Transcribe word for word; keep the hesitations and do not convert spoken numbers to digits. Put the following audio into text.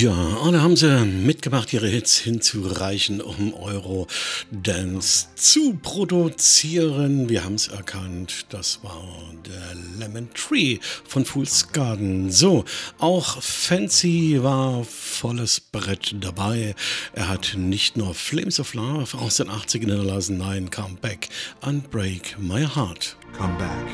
Ja, alle haben sie mitgemacht, ihre Hits hinzureichen, um Eurodance zu produzieren. Wir haben es erkannt, das war der Lemon Tree von Fool's Garden. So, auch Fancy war volles Brett dabei. Er hat nicht nur Flames of Love aus den achtzigern hinterlassen, nein, Come Back and Break My Heart. Come back.